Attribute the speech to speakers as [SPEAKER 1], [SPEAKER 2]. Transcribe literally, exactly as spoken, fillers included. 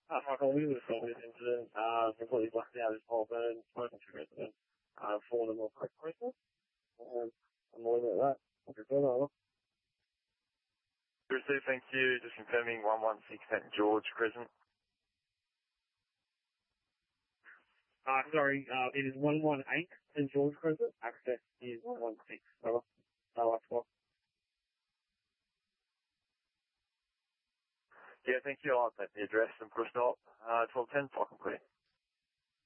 [SPEAKER 1] Uh, Michael, we would have solved this incident, uh, completely blacked out this whole burn, spoken to residents, uh, for them or quick Christmas. Um, I'm all about that. Okay, over.
[SPEAKER 2] Received, thank you. Just confirming one one six Saint George Crescent.
[SPEAKER 1] Uh, sorry, uh, it is one one eight Saint George Crescent. Access is one one six. Over. Oh,
[SPEAKER 2] Yeah, thank you. I'll update the address and put a stop. Uh, twelve ten, fucking clear.